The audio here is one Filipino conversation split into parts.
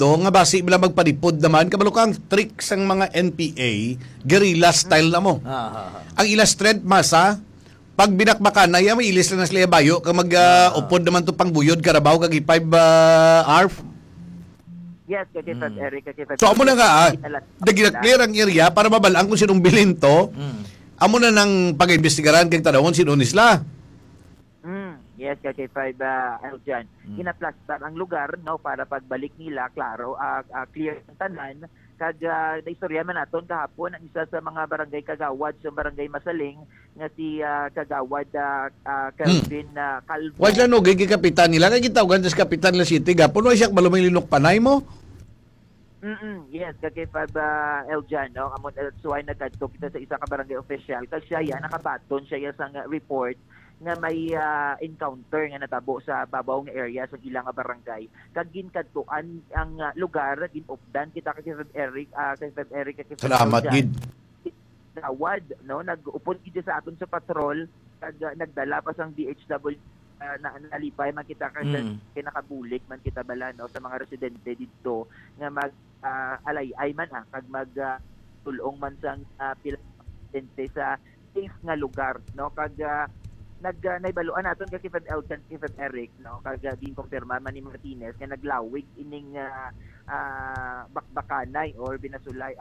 to nga basi bila magpadipod naman kabalo kang tricks ang mga NPA guerrilla style na mo. Ang ila strength masa pag binakbakan na may ilis na sila bayo kag upod naman to pangbuyod karabaw kag 5 arf. Yes, kay Fred Eric, So amo na nga clear ang area para mabalaan kung sinong bilin to. Amo na nang pag-imbestigaran kag tanawon sino nisla. Yes, kay 5 Eljan. Kinaplastar ang lugar no para pagbalik nila klaro clear ang tanan kag naistorya man naton kahapon ang isa sa mga barangay kagawad sa barangay Masaling nga si kagawad Kelvin Calvo. Wag lang no gigi kapitan nila kay gitawagan sa kapitan la city gapon wa siya balumay linok panay mo. Yes, kay 5 Eljan no amon suway nagkadto kita sa isa ka barangay official kag siya nakabaton siya sa report nga may encounter nga natabo sa babaw nga area sa ilang barangay kag ginkadtuan ang lugar ginupdan kita kay Eric kay Salamat gid. Dawad no nag-upod gid sa aton sa patrol kag nagdala pa sang DHW na nalipay man kita kay nakabulik man kita bala no sa mga residente didto nga mag alay man kag mag tulong man sang pila residente sa safe nga lugar no kag naibaluan naton kay Fred Elton, kay Fred Eric no kag ginkonfirma man ni Martinez nga naglawig ining bakbakanay or binasulay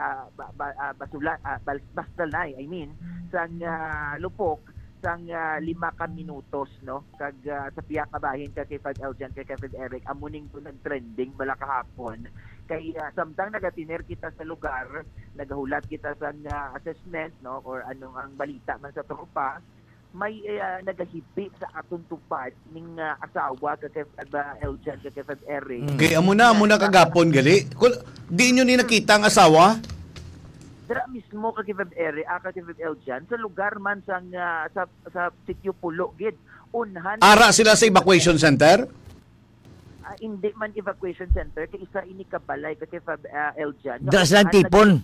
bastalay sang lupok sang 5 ka minutos no kag sa piyak ka bahin kay Fred Elton kay Fred Eric amuning to nagtrending bala kahapon kay samtang nagatiner kita sa lugar nagahulat kita sa assessment no or anong ang balita man sa tropa may nagahipi sa atong tupad ning asawa kay Eljan kay Eric. Kay amo na kagapon gali. Di inyo ni nakita ang asawa? Dira mismo kay Eric, kay Eljan sa lugar man sa Sitio Pulo gid. Unhan ara sila sa evacuation center? Hindi man evacuation center kay isa ini kabalay kay Eljan. Das lang tipon.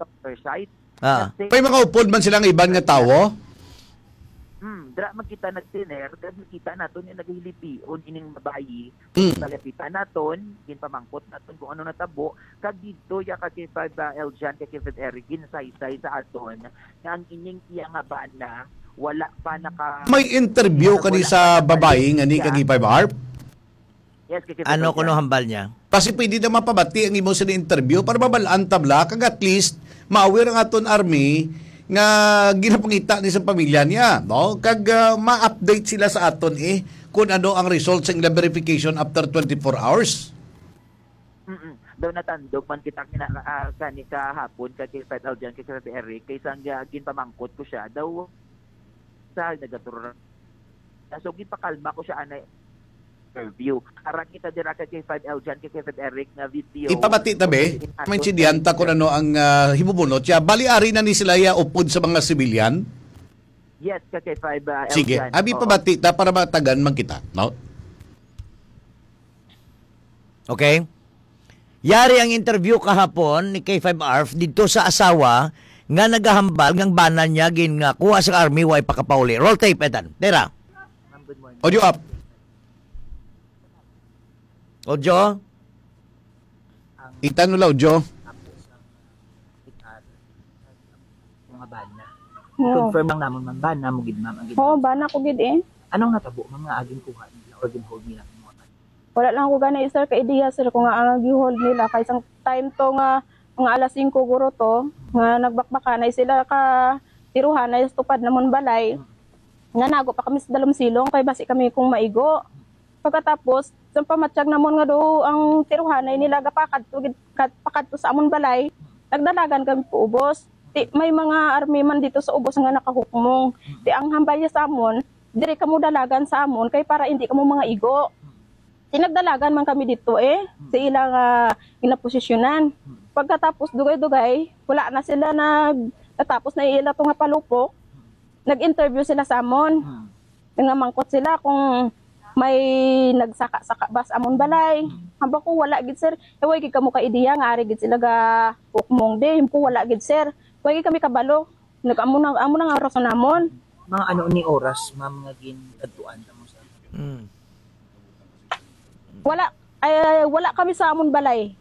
May mga upod man silang iban nga tawo? Dra magkita nagtiner, kag makita naton yung naghilipion ining babayi. Nalapitan naton, ginpamangkot naton kung ano natabo, kag didto ya kay Eljan kay Eric ginsay-say sa aton nga ang ining iya nga bana wala pa naka. May interview kani sa babae nga ni kag 5 arp? Yes, kay ano kuno hambal niya? Kasi pwede na mapabati ang imo sa interview para mabalaan tabla kag at least maawir ang aton army nga ginapangita ni sa pamilya niya no kag ma-update sila sa aton kung ano ang results ng verification after 24 hours. Daw natandog man kita kani kahapon kay Fred Eljan kay Eric kaysa ginpamangkot ko siya daw sa nagaturo so ginpakalma ko siya anay interview. Arang kita dira kay 5 Eljan kay Eric na video. Ipabati tabi, may insidente kung ano ang himubunot siya. Bali-ari na ni sila upod sa mga sibilyan? Yes, kay 5 Eljan. Sige, abi pabati ta para matagan man kita. No? Okay. Yari ang interview kahapon ni K5 Arf dito sa asawa nga nagahambal ng banan niya gin nga kuha sa army way pakapauli. Roll tape etan. Tera. Audio up. Ojo? Itan nula, Ojo. Mga bana. Oo. Confirm lang naman man bana mo gid ma'am. Oo, bana ko gid Anong natabo ma'am nga aging kuha nila or ginhold nila mga bana? Wala lang ako ganay sir ka ideya sir kung nga ang gi-hold nila kay isang time to nga mga alas 5 guro to nga nagbakbakanay sila ka tiruhan ay tupad namon balay. Nga nago pa kami sa dalom silong kay basi kami kung maigo. Pagkatapos sa pamatsyag namon nga do ang tiruhanay nila gapakad to sa amon balay nagdalagan kami po ubos. May mga army man dito sa ubos nga nakahukmong. Ang hambalya sa amon dire kamo dalagan sa amon kay para hindi kamo mga igo. Tinagdalagan man kami dito sa ilang inaposisyonan. Pagkatapos dugay-dugay wala na sila natapos na ila to nga palupok. Nag-interview sila sa amon. Nangamangkot sila kung may nagsaka-saka bas amon balay. Hamba ko wala gid sir. Way gid kamo ka ideya nga ari gid sila ga hukmong de. Himpo wala gid sir. Way gid kami kabalo. Nag-amo na nga rason namon. Mga ano ni oras ma'am nga ginadtuan mo sa. Wala kami sa amon balay.